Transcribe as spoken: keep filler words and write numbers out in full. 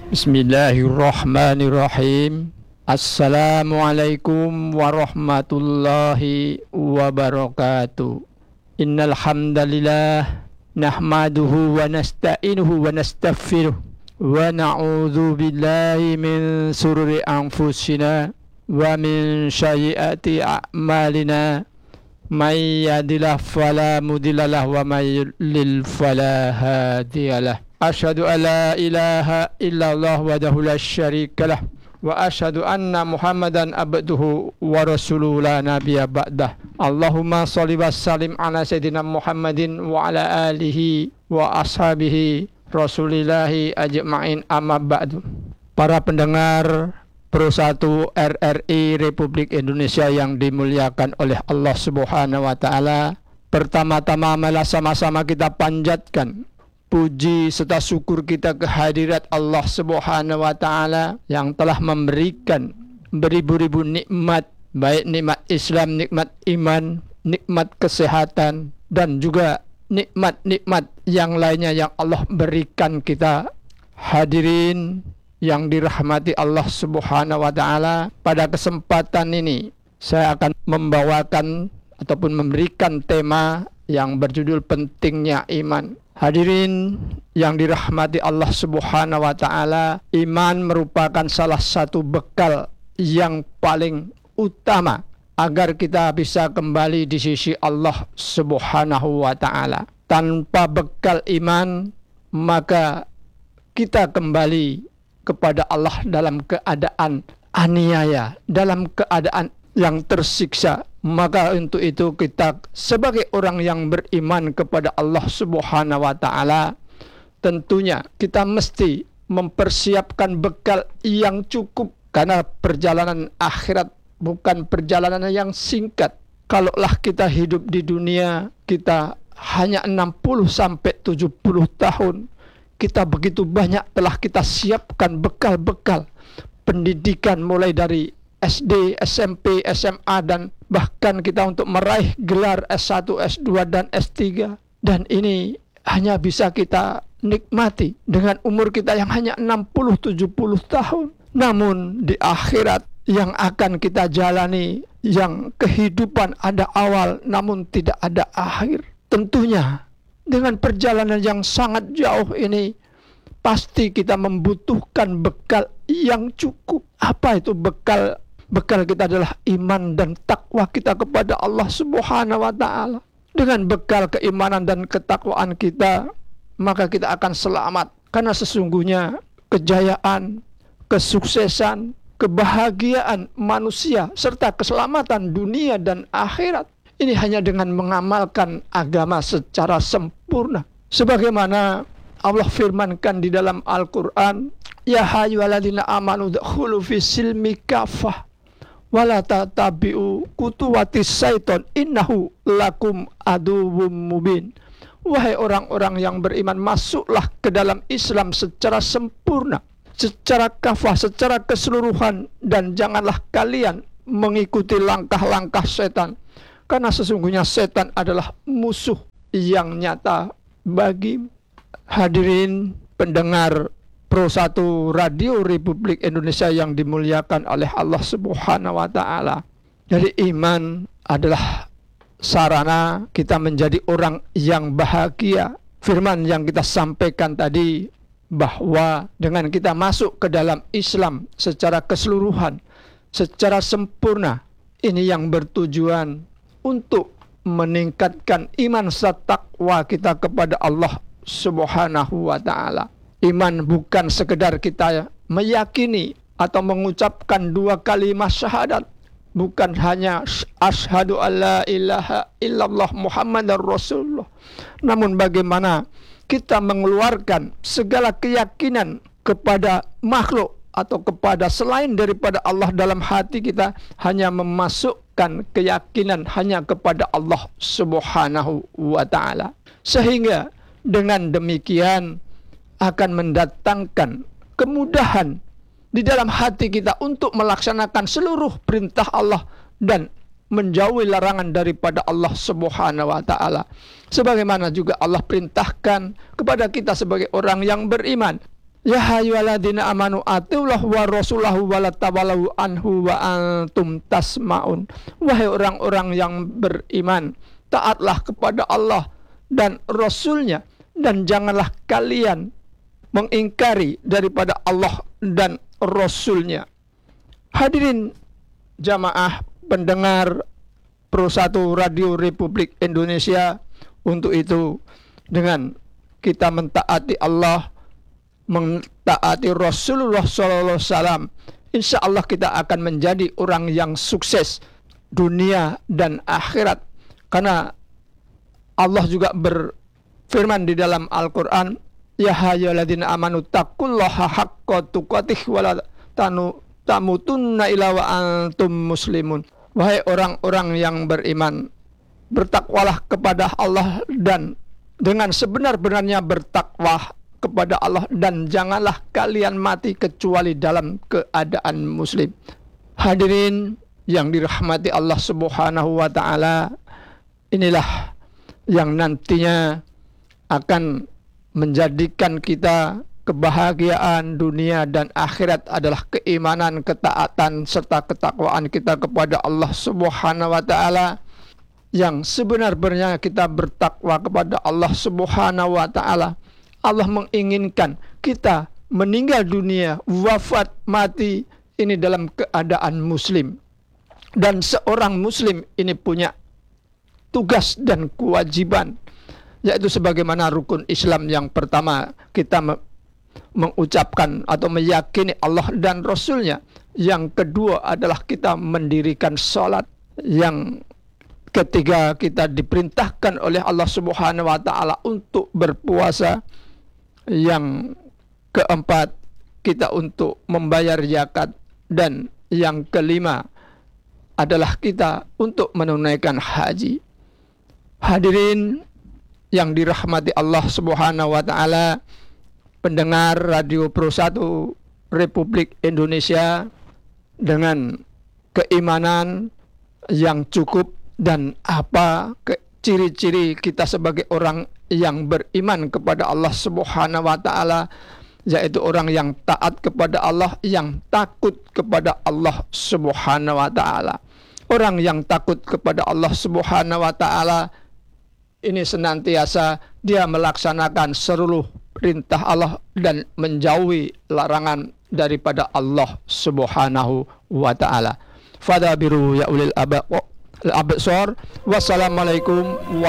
Bismillahirrahmanirrahim. Assalamualaikum warahmatullahi wabarakatuh. Innal hamdalillah nahmaduhu wa nasta'inuhu wa nastaghfiruh wa na'udzu billahi min sururi anfusina wa min sayyiati a'malina. May yahdihillahu fala mudhillalah wa may yudlil fala hadiyalah. Asyhadu an la ilaha illallah wahdahu la syarikalah wa asyhadu anna Muhammadan abduhu wa rasuluhu la nabiyya ba'dah. Allahumma shalli wa sallim ala sayyidina Muhammadin wa ala alihi wa ashabihi rasulillahi ajma'in, amma ba'du. Para pendengar Pro satu R R I Republik Indonesia yang dimuliakan oleh Allah Subhanahu wa taala, pertama-tama malah sama-sama kita panjatkan puji serta syukur kita kehadirat Allah Subhanahu wa taala yang telah memberikan beribu-ribu nikmat, baik nikmat Islam, nikmat iman, nikmat kesehatan, dan juga nikmat-nikmat yang lainnya yang Allah berikan kita. Hadirin yang dirahmati Allah Subhanahu wa taala, pada kesempatan ini saya akan membawakan ataupun memberikan tema yang berjudul pentingnya iman. Hadirin yang dirahmati Allah Subhanahu wa taala, iman merupakan salah satu bekal yang paling utama agar kita bisa kembali di sisi Allah Subhanahu wa taala. Tanpa bekal iman, maka kita kembali kepada Allah dalam keadaan aniaya, dalam keadaan yang tersiksa. Maka untuk itu kita sebagai orang yang beriman kepada Allah Subhanahu wa taala, tentunya kita mesti mempersiapkan bekal yang cukup, karena perjalanan akhirat bukan perjalanan yang singkat. Kalaulah kita hidup di dunia kita hanya enam puluh sampai tujuh puluh tahun, kita begitu banyak telah kita siapkan bekal-bekal pendidikan mulai dari S D, S M P, S M A, dan bahkan kita untuk meraih gelar S satu, S dua, dan S tiga. Dan ini hanya bisa kita nikmati dengan umur kita yang hanya enam puluh tujuh puluh tahun. Namun di akhirat yang akan kita jalani, yang kehidupan ada awal namun tidak ada akhir, tentunya dengan perjalanan yang sangat jauh ini pasti kita membutuhkan bekal yang cukup. Apa itu bekal? Bekal kita adalah iman dan takwa kita kepada Allah Subhanahu wa taala. Dengan bekal keimanan dan ketakwaan kita, maka kita akan selamat. Karena sesungguhnya kejayaan, kesuksesan, kebahagiaan manusia serta keselamatan dunia dan akhirat ini hanya dengan mengamalkan agama secara sempurna. Sebagaimana Allah firmankan di dalam Al-Quran, ya hayyuhalladzina amanu dkhulu fis silmi kafah wala tatabi'u kutuwatis syaiton innahu lakum aduwwum mubin. Wahai orang-orang yang beriman, masuklah ke dalam Islam secara sempurna, secara kafah, secara keseluruhan, dan janganlah kalian mengikuti langkah-langkah setan, karena sesungguhnya setan adalah musuh yang nyata bagi. Hadirin pendengar Pro satu Radio Republik Indonesia yang dimuliakan oleh Allah Subhanahu wa taala. Jadi iman adalah sarana kita menjadi orang yang bahagia. Firman yang kita sampaikan tadi, bahwa dengan kita masuk ke dalam Islam secara keseluruhan, secara sempurna, ini yang bertujuan untuk meningkatkan iman serta takwa kita kepada Allah Subhanahu wa taala. Iman bukan sekedar kita meyakini atau mengucapkan dua kalimat syahadat, bukan hanya asyhadu alla ilaha illallah Muhammadar Rasulullah, namun bagaimana kita mengeluarkan segala keyakinan kepada makhluk atau kepada selain daripada Allah dalam hati kita, hanya memasukkan keyakinan hanya kepada Allah Subhanahu wa taala. Sehingga dengan demikian akan mendatangkan kemudahan di dalam hati kita untuk melaksanakan seluruh perintah Allah dan menjauhi larangan daripada Allah Subhanahu wa taala. Sebagaimana juga Allah perintahkan kepada kita sebagai orang yang beriman, Ya hayyuhalladzina amanu atiullah wa rasulahu wa la tawallaw anhu wa antum tasmaun. Wahai orang-orang yang beriman, taatlah kepada Allah dan Rasulnya, dan janganlah kalian mengingkari daripada Allah dan Rasulnya. Hadirin jamaah pendengar Pro satu Radio Republik Indonesia, untuk itu dengan kita mentaati Allah, mentaati Rasulullah shallallahu alaihi wasallam, insya Allah kita akan menjadi orang yang sukses dunia dan akhirat. Karena Allah juga berfirman di dalam Al-Quran, ya hayyuhalladzina amanu taqullaha haqqa tuqatih wa la tamutunna illa wa antum muslimun. Wahai orang-orang yang beriman, bertakwalah kepada Allah dan dengan sebenar-benarnya bertakwa kepada Allah, dan janganlah kalian mati kecuali dalam keadaan muslim. Hadirin yang dirahmati Allah Subhanahu wa taala, inilah yang nantinya akan menjadikan kita kebahagiaan dunia dan akhirat adalah keimanan, ketaatan serta ketakwaan kita kepada Allah Subhanahu wa taala. Yang sebenar-benarnya kita bertakwa kepada Allah Subhanahu wa taala, Allah menginginkan kita meninggal dunia, wafat, mati ini dalam keadaan muslim. Dan seorang muslim ini punya tugas dan kewajiban, yaitu sebagaimana rukun Islam yang pertama, kita mengucapkan atau meyakini Allah dan Rasulnya. Yang kedua adalah kita mendirikan sholat. Yang ketiga, kita diperintahkan oleh Allah Subhanahu wa taala untuk berpuasa. Yang keempat, kita untuk membayar zakat. Dan yang kelima adalah kita untuk menunaikan haji. Hadirin yang dirahmati Allah Subhanahu wa taala, pendengar Radio Pro satu Republik Indonesia, dengan keimanan yang cukup dan apa ciri-ciri kita sebagai orang yang beriman kepada Allah Subhanahu wa taala, yaitu orang yang taat kepada Allah, yang takut kepada Allah Subhanahu wa taala. Orang yang takut kepada Allah Subhanahu wa taala ini senantiasa dia melaksanakan seluruh perintah Allah dan menjauhi larangan daripada Allah Subhanahu wa taala. Fadabiru ya ulil absar. Wassalamualaikum warahmatullahi